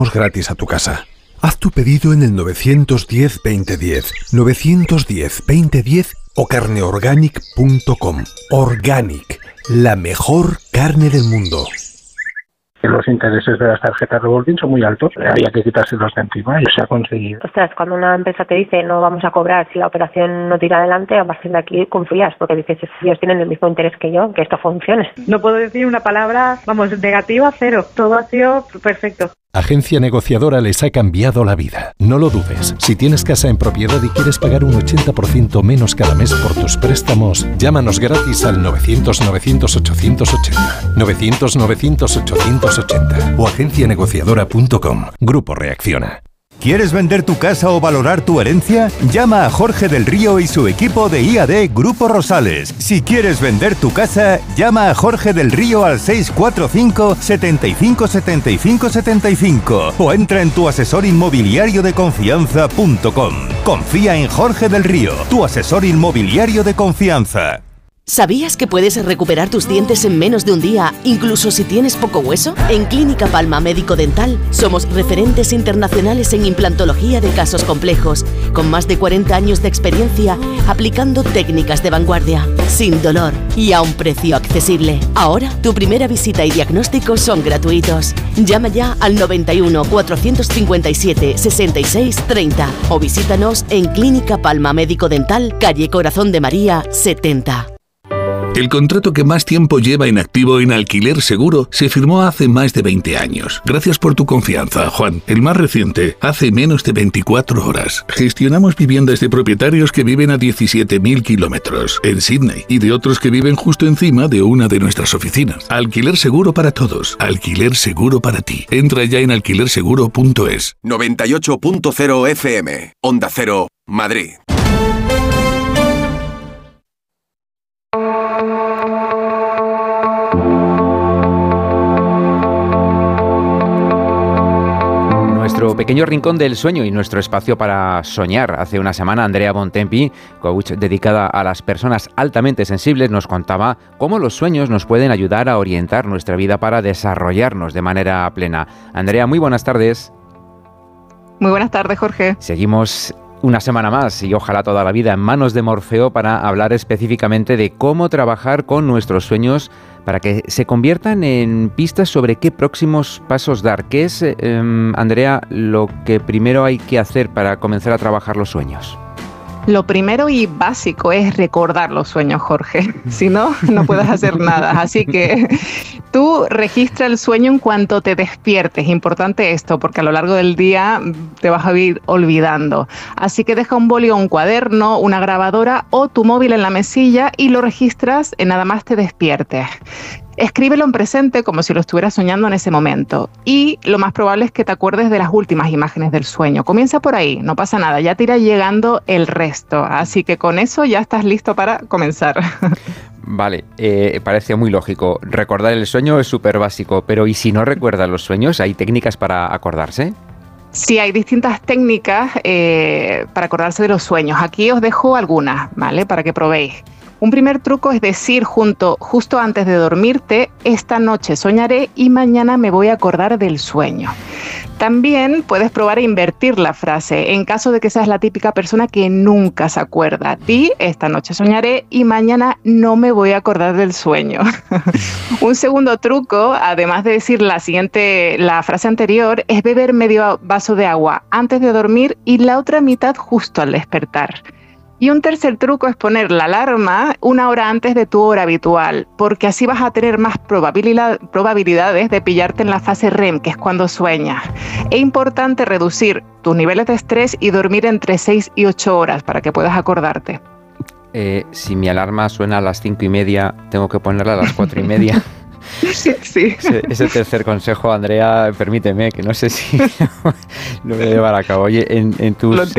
gratis a tu casa. Haz tu pedido en el 910-2010, 910-2010 o carneorganic.com. Organic, la mejor carne del mundo. Los intereses de las tarjetas revolving son muy altos, había que quitárselos de encima y se ha conseguido. Ostras, cuando una empresa te dice no vamos a cobrar si la operación no tira adelante, a partir de aquí confías, porque dices, ellos tienen el mismo interés que yo, que esto funcione. No puedo decir una palabra, negativa, cero. Todo ha sido perfecto. Agencia Negociadora les ha cambiado la vida. No lo dudes. Si tienes casa en propiedad y quieres pagar un 80% menos cada mes por tus préstamos, llámanos gratis al 900-900-880. 900-900-880 o agencianegociadora.com. Grupo Reacciona. ¿Quieres vender tu casa o valorar tu herencia? Llama a Jorge del Río y su equipo de IAD Grupo Rosales. Si quieres vender tu casa, llama a Jorge del Río al 645 75 75 75 o entra en tuasesorinmobiliariodeconfianza.com. Confía en Jorge del Río, tu asesor inmobiliario de confianza. ¿Sabías que puedes recuperar tus dientes en menos de un día, incluso si tienes poco hueso? En Clínica Palma Médico Dental somos referentes internacionales en implantología de casos complejos, con más de 40 años de experiencia aplicando técnicas de vanguardia, sin dolor y a un precio accesible. Ahora, tu primera visita y diagnóstico son gratuitos. Llama ya al 91 457 66 30 o visítanos en Clínica Palma Médico Dental, calle Corazón de María 70. El contrato que más tiempo lleva inactivo en Alquiler Seguro se firmó hace más de 20 años. Gracias por tu confianza, Juan. El más reciente, hace menos de 24 horas. Gestionamos viviendas de propietarios que viven a 17.000 kilómetros en Sydney y de otros que viven justo encima de una de nuestras oficinas. Alquiler Seguro para todos. Alquiler Seguro para ti. Entra ya en alquilerseguro.es. 98.0 FM. Onda Cero, Madrid. Nuestro pequeño rincón del sueño y nuestro espacio para soñar. Hace una semana Andrea Bontempi, coach dedicada a las personas altamente sensibles, nos contaba cómo los sueños nos pueden ayudar a orientar nuestra vida para desarrollarnos de manera plena. Andrea, muy buenas tardes. Muy buenas tardes, Jorge. Seguimos una semana más y ojalá toda la vida en manos de Morfeo para hablar específicamente de cómo trabajar con nuestros sueños para que se conviertan en pistas sobre qué próximos pasos dar. ¿Qué es, Andrea, lo que primero hay que hacer para comenzar a trabajar los sueños? Lo primero y básico es recordar los sueños, Jorge. Si no, no puedes hacer nada. Así que tú registra el sueño en cuanto te despiertes. Importante esto, porque a lo largo del día te vas a ir olvidando. Así que deja un boli o un cuaderno, una grabadora o tu móvil en la mesilla y lo registras en nada más te despiertes. Escríbelo en presente como si lo estuvieras soñando en ese momento. Y lo más probable es que te acuerdes de las últimas imágenes del sueño. Comienza por ahí, no pasa nada, ya te irá llegando el resto. Así que con eso ya estás listo para comenzar. Vale, parece muy lógico. Recordar el sueño es súper básico, pero ¿y si no recuerdas los sueños? ¿Hay técnicas para acordarse? Sí, hay distintas técnicas para acordarse de los sueños. Aquí os dejo algunas, ¿vale? Para que probéis. Un primer truco es decir justo antes de dormirte, esta noche soñaré y mañana me voy a acordar del sueño. También puedes probar a invertir la frase en caso de que seas la típica persona que nunca se acuerda. Di, esta noche soñaré y mañana no me voy a acordar del sueño. Un segundo truco, además de decir la frase anterior, es beber medio vaso de agua antes de dormir y la otra mitad justo al despertar. Y un tercer truco es poner la alarma 1 hora antes de tu hora habitual, porque así vas a tener más probabilidades de pillarte en la fase REM, que es cuando sueñas. Es importante reducir tus niveles de estrés y dormir entre 6 y 8 horas para que puedas acordarte. Si mi alarma suena a las 5:30, tengo que ponerla a las 4:30. Sí. Ese tercer consejo, Andrea, permíteme, que no sé si lo voy a llevar a cabo. Oye, en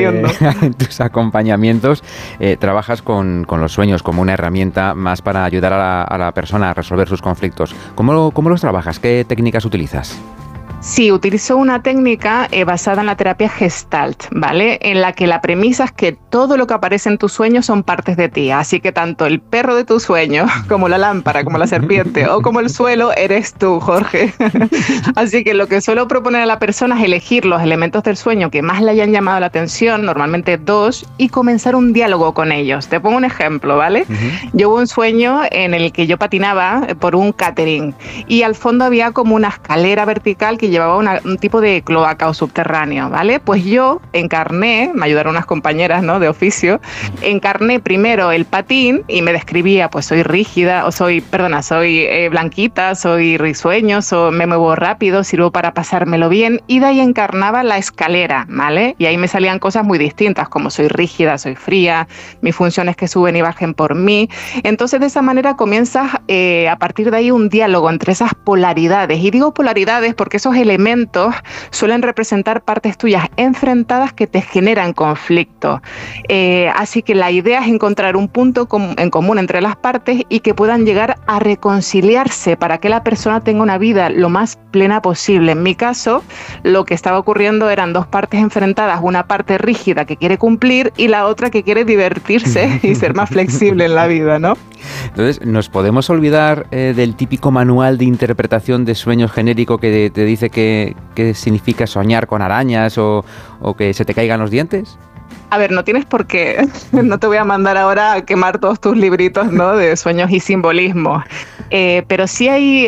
tus acompañamientos trabajas con los sueños como una herramienta más para ayudar a la persona a resolver sus conflictos. ¿Cómo los trabajas? ¿Qué técnicas utilizas? Sí, utilizo una técnica basada en la terapia Gestalt, ¿vale? En la que la premisa es que todo lo que aparece en tus sueños son partes de ti. Así que tanto el perro de tus sueños, como la lámpara, como la serpiente o como el suelo, eres tú, Jorge. Así que lo que suelo proponer a la persona es elegir los elementos del sueño que más le hayan llamado la atención, normalmente 2, y comenzar un diálogo con ellos. Te pongo un ejemplo, ¿vale? Yo hubo un sueño en el que yo patinaba por un catering y al fondo había como una escalera vertical que llevaba un tipo de cloaca o subterráneo, ¿vale? Pues yo encarné, me ayudaron unas compañeras, ¿no?, de oficio, encarné primero el patín y me describía, pues soy rígida, soy blanquita, soy risueño, me muevo rápido, sirvo para pasármelo bien, y de ahí encarnaba la escalera, ¿vale? Y ahí me salían cosas muy distintas, como soy rígida, soy fría, mis funciones que suben y bajen por mí. Entonces de esa manera comienzas a partir de ahí un diálogo entre esas polaridades, y digo polaridades porque esos elementos suelen representar partes tuyas enfrentadas que te generan conflicto. Así que la idea es encontrar un punto en común entre las partes y que puedan llegar a reconciliarse para que la persona tenga una vida lo más plena posible. En mi caso, lo que estaba ocurriendo eran 2 partes enfrentadas, una parte rígida que quiere cumplir y la otra que quiere divertirse y ser más flexible en la vida, ¿no? Entonces, ¿nos podemos olvidar del típico manual de interpretación de sueños genérico que te dice qué significa soñar con arañas o que se te caigan los dientes? A ver, no tienes por qué, no te voy a mandar ahora a quemar todos tus libritos, ¿no?, de sueños y simbolismos, pero sí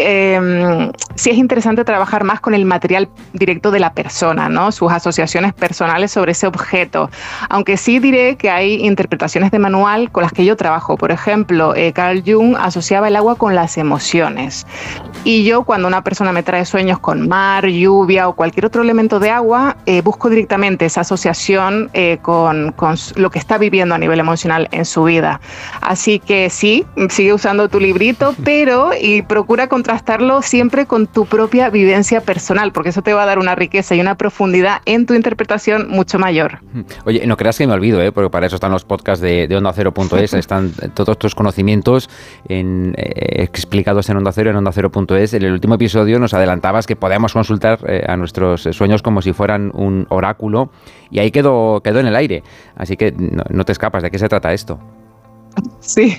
es interesante trabajar más con el material directo de la persona, ¿no?, sus asociaciones personales sobre ese objeto, aunque sí diré que hay interpretaciones de manual con las que yo trabajo. Por ejemplo, Carl Jung asociaba el agua con las emociones, y yo cuando una persona me trae sueños con mar, lluvia o cualquier otro elemento de agua, busco directamente esa asociación con lo que está viviendo a nivel emocional en su vida. Así que sí, sigue usando tu librito, pero procura contrastarlo siempre con tu propia vivencia personal, porque eso te va a dar una riqueza y una profundidad en tu interpretación mucho mayor. Oye, no creas que me olvido, porque para eso están los podcasts de OndaCero.es, están todos tus conocimientos explicados en Onda Cero, en OndaCero.es. En el último episodio nos adelantabas que podíamos consultar a nuestros sueños como si fueran un oráculo, y ahí quedó en el aire. Así que no te escapas. ¿De qué se trata esto? Sí.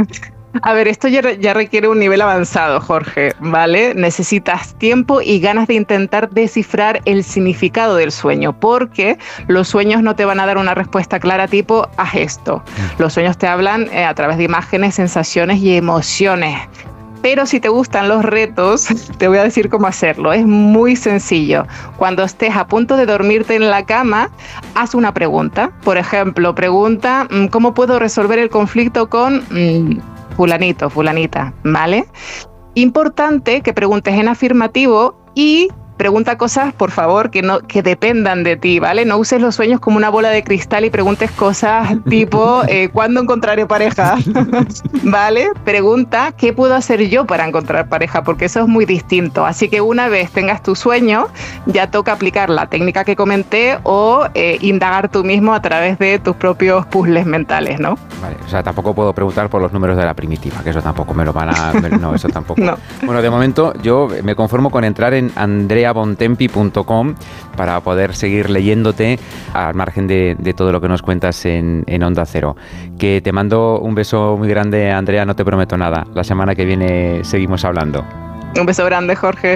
A ver, esto ya requiere un nivel avanzado, Jorge, ¿vale? Necesitas tiempo y ganas de intentar descifrar el significado del sueño, porque los sueños no te van a dar una respuesta clara tipo, haz esto. Los sueños te hablan a través de imágenes, sensaciones y emociones. Pero si te gustan los retos, te voy a decir cómo hacerlo. Es muy sencillo. Cuando estés a punto de dormirte en la cama, haz una pregunta. Por ejemplo, pregunta, ¿cómo puedo resolver el conflicto con fulanito, fulanita? ¿Vale? Importante que preguntes en afirmativo y pregunta cosas, por favor, que dependan de ti, ¿vale? No uses los sueños como una bola de cristal y preguntes cosas tipo, ¿cuándo encontraré pareja? ¿Vale? Pregunta, ¿qué puedo hacer yo para encontrar pareja? Porque eso es muy distinto. Así que una vez tengas tu sueño, ya toca aplicar la técnica que comenté o indagar tú mismo a través de tus propios puzzles mentales, ¿no? Vale, o sea, tampoco puedo preguntar por los números de la primitiva, que eso tampoco me lo van a... No, eso tampoco. No. Bueno, de momento yo me conformo con entrar en andreabontempi.com para poder seguir leyéndote al margen de todo lo que nos cuentas en Onda Cero. Que te mando un beso muy grande, Andrea, no te prometo nada. La semana que viene seguimos hablando. Un beso grande, Jorge.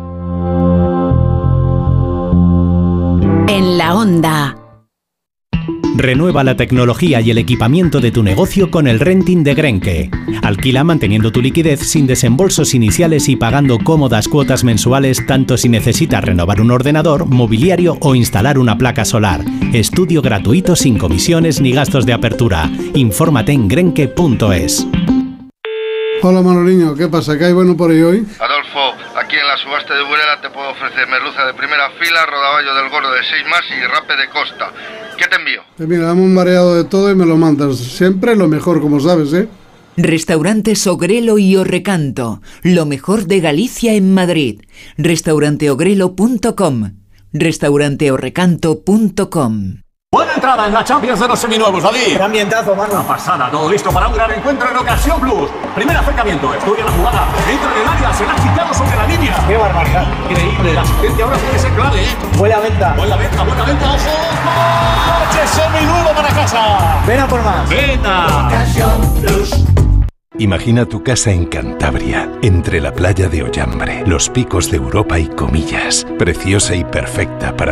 En la Onda. Renueva la tecnología y el equipamiento de tu negocio con el renting de Grenke. Alquila manteniendo tu liquidez sin desembolsos iniciales y pagando cómodas cuotas mensuales tanto si necesitas renovar un ordenador, mobiliario o instalar una placa solar. Estudio gratuito sin comisiones ni gastos de apertura. Infórmate en grenke.es. Hola Manoliño, ¿qué pasa? ¿Qué hay bueno por ahí hoy? Adolfo, aquí en la subasta de Burela te puedo ofrecer merluza de primera fila, rodaballo del gordo de 6 más y rape de costa. ¿Qué te envío? Mira, dame un mareado de todo y me lo mandas. Siempre lo mejor, como sabes, ¿eh? Restaurantes Ogrelo y Orrecanto. Lo mejor de Galicia en Madrid. Restauranteogrelo.com. Restauranteorrecanto.com. entrada en la Champions de los seminuevos, David. Qué ambientazo, mano. Una pasada, todo listo para un gran encuentro en Ocasión Plus. Primer acercamiento, estudia la jugada, entra en el área, se la ha quitado sobre la línea. Qué barbaridad. Increíble, la asistencia ahora tiene que ser clave, ¿eh? Buena venta. Buena venta, ojo. ¡Coche seminuevo para casa! Ven a por más. ¡Venta! Ocasión Plus. Imagina tu casa en Cantabria, entre la playa de Ollambre, los picos de Europa y Comillas, preciosa y perfecta para